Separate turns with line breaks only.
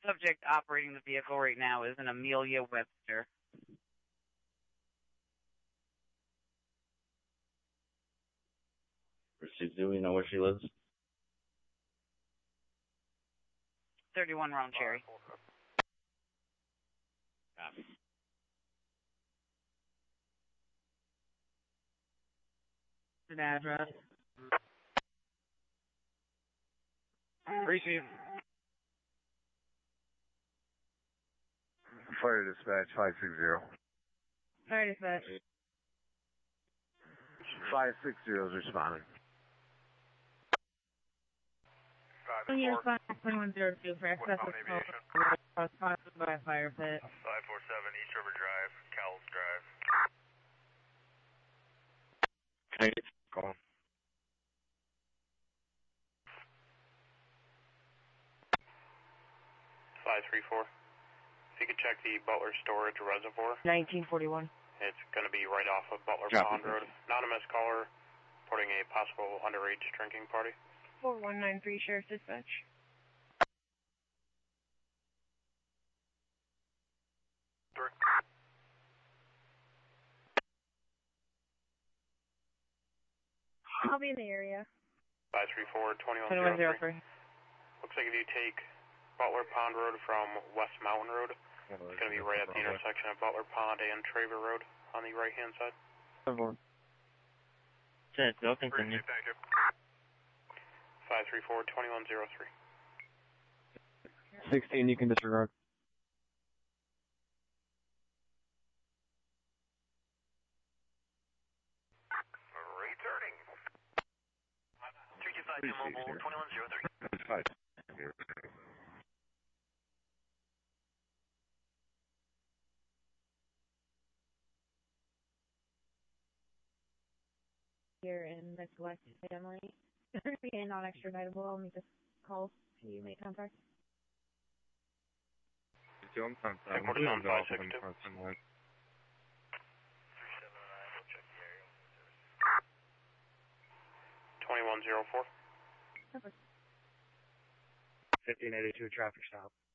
Subject operating the vehicle right now is an Amelia Webster.
Do we know where she lives?
31 Round Cherry.
Copy.
An address.
Receive. Fire dispatch 560.
Fire dispatch.
560 is responding.
2102 for excessive smoke sponsored by a fire pit.
547 East River Drive, Cowles Drive.
Okay, call.
534. If you could check the Butler Storage Reservoir.
1941.
It's going to be right off of Butler
Copy.
Pond Road. Anonymous caller reporting a possible underage drinking party.
4193 Sheriff's Dispatch. I'll be in the area.
534
2103.
Looks like if you take Butler Pond Road from West Mountain Road, it's going to be right at the intersection of Butler Pond and Traver Road on the right-hand side.
Go continue.
Thank you. 534 2103.
16, you can disregard.
Returning. 225 Mobile 2103.
5.
Here in the select family. And non-extraditable, I'll make this call. Can you make contact?
Headquarters on 562. 2104.
1582 traffic stop.